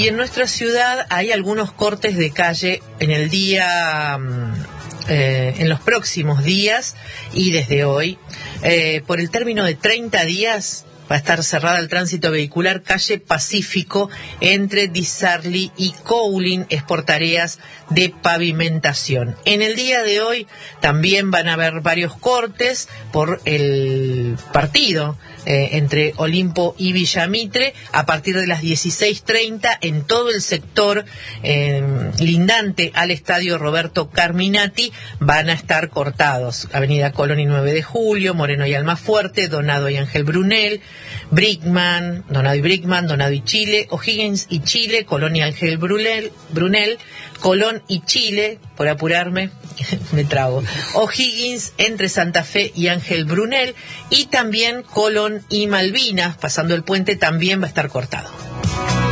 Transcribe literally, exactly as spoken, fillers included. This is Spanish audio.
Y en nuestra ciudad hay algunos cortes de calle en el día, eh, en los próximos días y desde hoy. Eh, por el término de treinta días va a estar cerrada el tránsito vehicular calle Pacífico entre Disarli y Cowling, es por tareas de pavimentación. En el día de hoy también van a haber varios cortes por el partido eh, entre Olimpo y Villamitre a partir de las dieciséis treinta en todo el sector eh, lindante al estadio Roberto Carminati van a estar cortados. Avenida Colón y nueve de julio, Moreno y Almafuerte, Donado y Ángel Brunel, Brickman, Donado y Brickman, Donado y Chile, O'Higgins y Chile, Colón y Ángel Brunel, Brunel, Colón y Chile, por apurarme, me trago, O'Higgins entre Santa Fe y Ángel Brunel, y también Colón y Malvinas, pasando el puente, también va a estar cortado.